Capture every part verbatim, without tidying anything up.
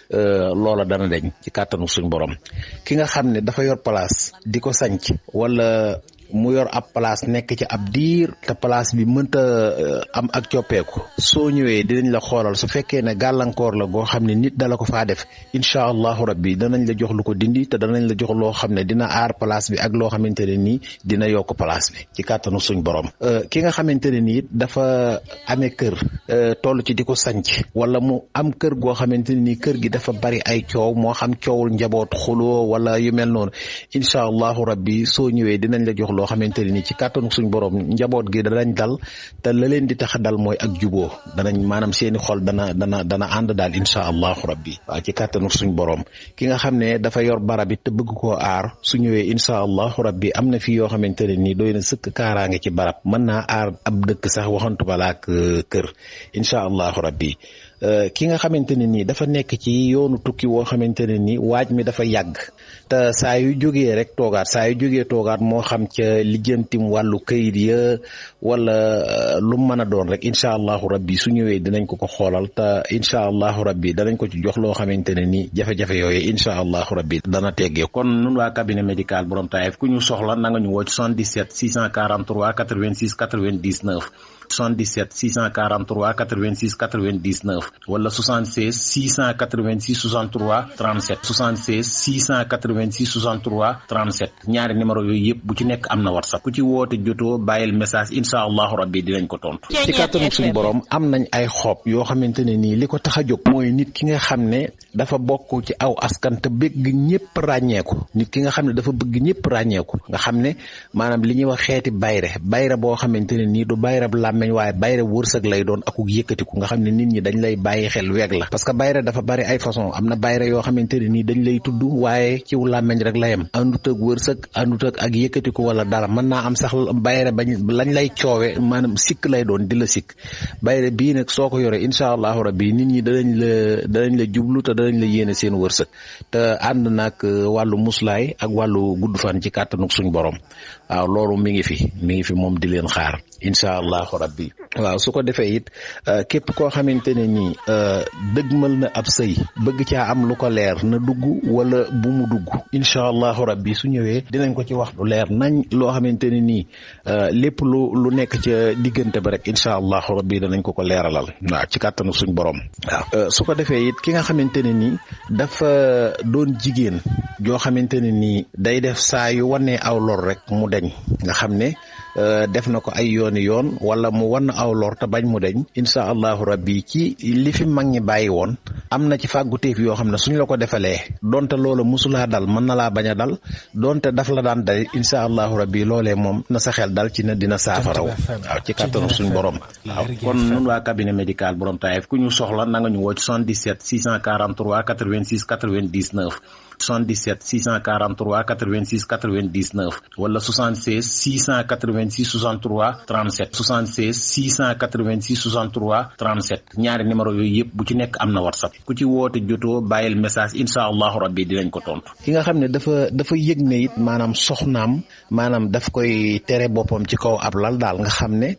loola dana deñ ci kàttanu suñ borom. ki nga xam ne dafa yor place di ko sanc wala mu yor ab place nekk ci ab diir te place bi mënta am ak coppeeku soo ñëwee dinañ la xoolal su fekkee ne gàllankoor la goo xam ne nit dala ko faa def incha allahu rabbi danañ la jox lu ko dindi te danañ la jox loo xam ne dina aar place bi ak loo xamante ne nii dina yokk place bi ci kàttanu suñ borom. ki nga xamante ne nii dafa amee kër toll ci di ko sanc wala mu am kër goo xamante ne nii kër gi dafa bari ay coow moo xam coowul njaboot xuloo wala yu mel noonu incha allahu rabbi soo ñëwee dinañ la jox loo xamante ne nii ci kàttanu suñ borom njaboot gi danañ dal te la leen di tax dal mooy ak juboo danañ maanaam seeni xol dana dana dana ànd daal incha allahu rabbi waaw ci kàttanu suñ borom. ki nga xam ne dafa yor barab it te bëgg koo aar su ñëwee incha allahu rabbi am na fi yoo xamante ne nii doy na sëkk kaaraange ci barab mën naa aar ab dëkk sax waxantu balaak kër incha allahu rabbi. ki nga xamante ne nii dafa nekk ci yoonu tukki woo xamante ne nii waaj mi dafa yàgg te saa yu jógee rek toogaat saa yu jógee toogaat moo xam ca lijjantim wàllu kayit ya wala lu mën a doon rek incha allahu rabbi su ñëwee dinañ ko ko xoolal te incha allahu rabbi danañ ko ci jox loo xamante ne nii jafe-jafe yooyu incha allahu rabbi dana teggee. kon nun waa cabinet médical borom Taïf ku ñu soxla na nga ñu woo ci soixante-dix-sept six cent quarante-trois quatre-vingt-six quatre-vingt-dix-neuf soixante-dix-sept six cent quarante-trois quatre-vingt-six quatre-vingt-dix-neuf wala soixante-seize six cent quatre-vingt-six soixante-trois trente-sept soixante-seize six cent quatre-vingt-six soixante-trois trente-sept ñaari numéro yooyu yëpp bu ci nekk am na WhatsApp ku ci woote jotoo bàyyil message incha allahu rabbi dinañ ko tontu. ci kàttanu suñu borom am nañ ay xob yoo xamante ne nii li ko tax a jóg mooy nit ki nga xam ne dafa bokk ci aw askan te bëgg ñëpp ràññeeku nit ki nga xam ne dafa bëgg ñëpp ràññeeku nga xam ne maanaam li ñuy wax xeeti bayre bayre boo xamante ne nii du bayre meñ waaye bayre wërsëg lay doon akuk yëkkatiku nga xam ne nit ñi dañ lay bàyyi xel weeg la parce que bayre dafa bari ay façon am na bayre yoo xamante ne nii dañ lay tudd waaye ciw làmmeñ rek la yem àndut ak wërsëg àndut ak ak yëkkatiku wala dara mën naa am sax bayre bañ lañ lay coowe maanaam sikk lay doon di la sikk bayre bii nag soo ko yore incha allahu rabbi nit ñi danañ la danañ la jublu te danañ la yéene seen wërsëg te ànd nag wàllu muslaay ak wàllu gudd fan ci kàttanuk suñ borom waaw loolu mi ngi fi mi ngi fi moom di leen xaar incha allahu rabbi waaw su ko defee it képp koo xamante ne nii dëgmal na ab sëy bëgg caa am lu ko leer na dugg wala bu mu dugg incha allahu rabbi su ñëwee dinañ ko ci wax lu leer nañ loo xamante ne nii lépp lu lu nekk ca diggante ba rek incha allahu rabbi danañ ko ko leeralal waaw ci kàttanu suñ borom waaw su ko defee it ki nga xamante ne nii dafa doon jigéen joo xamante ne nii day def saa yu wanee aw lor rek mu deñ nga xam ne def na ko ay yooni yoon wala mu wan aw lor te bañ mu deñ incha allahu rabbi ci li fi mag ñi bàyyi woon am na ci fàgguteef yoo xam ne suñ la ko defalee donte loola musulaa dal mën na laa bañ a dal donte daf la daan dal incha allahu rabbi loolee moom na sa xel dal ci ne dina saafaraw waaw ci kàttanu suñ borom waaw kon nun waa cabinet médical borom Taïf ku ñu soxla na nga ñu woo ci soixante-dix-sept six cent quarante-trois quatre-vingt-six quatre-vingt-dix-neuf soixante-dix-sept six cent quarante-trois quatre-vingt-six quatre-vingt-dix-neuf wala soixante-seize six cent quatre-vingt-six soixante-trois trente-sept soixante-seize six cent quatre-vingt-six soixante-trois trente-sept ñaari numéro yooyu yëpp bu ci nekk am na WhatsApp ku ci woote jotoo bàyyil message incha allahu rabbi dinañ ko tontu. ki nga xam ne dafa dafa yëg ne it maanaam soxnaam maanaam daf koy tere boppam ci kaw ab lal daal nga xam ne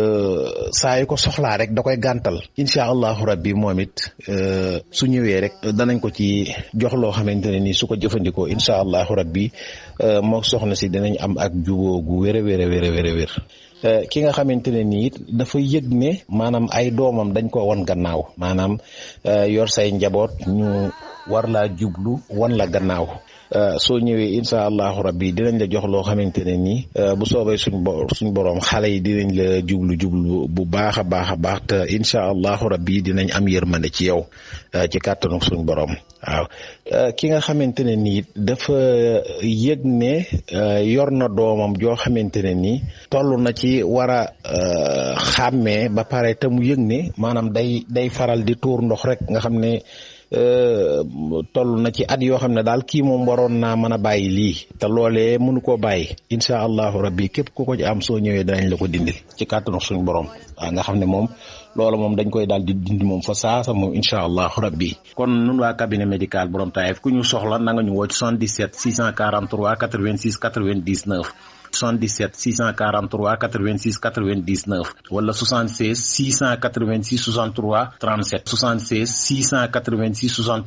saa yu ko soxlaa rek da koy gàntal incha allahu rabbi moom it su ñëwee rek danañ ko ci jox loo xamante ne nii su ko jëfandikoo incha allahu rabbi moo soxna si dinañ am ak juboo gu wér a wér a wér a wér a wér ki nga xamante ne nii dafa yëg ne maanaam ay doomam dañ ko wan gannaaw maanaam yor say njaboot ñu war laa jublu wan la gannaaw soo ñëwee incha allahu rabbi dinañ la jox loo xamante ne nii bu soobee suñ bo suñ borom xale yi dinañ la jublu jublu bu baax a baax a baax te incha allahu rabbi dinañ am yërmande ci yow ci kàttanu suñ borom waaw ki nga xamante ne nii dafa yëg ne yor na doomam joo xamante ne nii toll na ci war a xàmmee ba pare te mu yëg ne maanaam day day faral di tuur ndox rek nga xam ne toll na ci at yoo xam ne daal kii moom waroon naa mën a bàyyi lii te loolee mënu koo bàyyi incha allahu rabbi képp ku ko ci am soo ñëwee danañ la ko dindil ci kàttanu suñu borom waaw nga xam ne moom loolu moom dañ koy daal di dindi moom fa saasa moom incha allahu rabbi kon nun waa cabinet médical borom Taïf ku ñu soxla na nga ñu woo ci soixante-dix-sept six cent quarante-trois quatre-vingt-six quatre-vingt-dix-neuf soixante-dix-sept six cent quarante-trois quatre-vingt-six quatre-vingt-dix-neuf wala soixante-seize six cent quatre-vingt-six soixante-trois trente-sept soixante-seize six cent quatre-vingt-six soixante-trois